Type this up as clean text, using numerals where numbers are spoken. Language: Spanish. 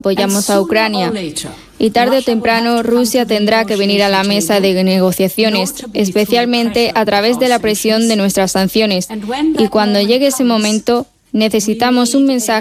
Apoyamos a Ucrania. Y tarde o temprano Rusia tendrá que venir a la mesa de negociaciones, especialmente a través de la presión de nuestras sanciones. Y cuando llegue ese momento, necesitamos un mensaje